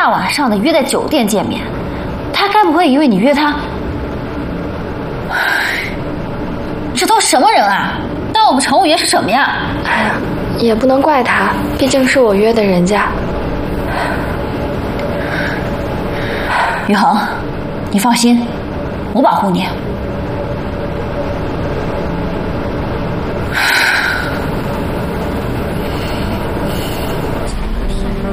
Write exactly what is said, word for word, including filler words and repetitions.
大晚上的约在酒店见面，他该不会以为你约他？这都什么人啊？当我们乘务员是什么呀？ 哎呀，也不能怪他，毕竟是我约的人家。 于恒，你放心，我保护你。